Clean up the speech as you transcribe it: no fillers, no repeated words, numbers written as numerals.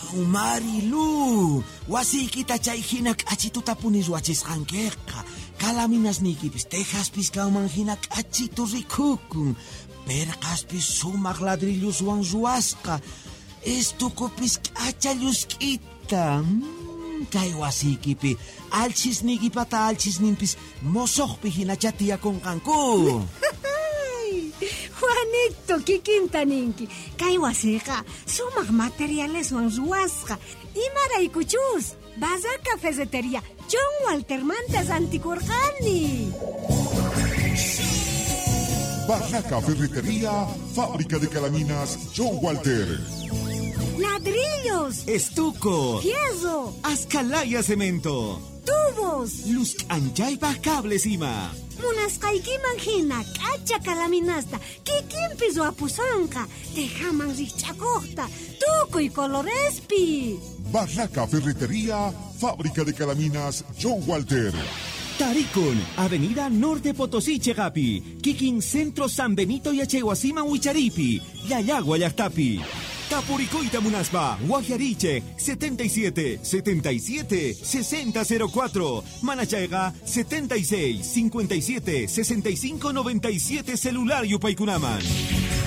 Marilu, wasiykita chay hina k'achituta puniswachisqankiqa. Kalaminasniykipis tejaspis kawman hina k'achitu rikukun. Perqaspis sumaq ladrilluswan ruwasqa. Estukupis k'acha llusk'ita. Kay wasiykipi alchisniykipata alchisninpis mosoqpi hinacha tiyakunqanku. Juanito, kikinta ninki. Kay wasiqa sumaq materialeswan ruwasqa. Imaraykuchus, Bazar Cafetería John Walter Mantas antikurqani. Barraca Ferretería, fábrica de calaminas John Walter. Ladrillos, Estuco, fierro, Azcalaya Cemento, tubos, Luz Anchaypa Cables Ima. munasqaykiman hina k'acha kalaminasta kikinpis wapusanqa tejaman rikch'akuqta tukuy colorespi. Barraca Ferretería, fábrica de calaminas John Walter. Tarikun, Avenida Norte Potosí Chegapi, Kikin Centro San Benito y Acheguasima Huicharipi, Yayagua Yachtapi. Tapuricoita Munaspa, Guajariche, 77 77 6004. Manachaiga, 76 57 65 97 celular Yupaykunaman.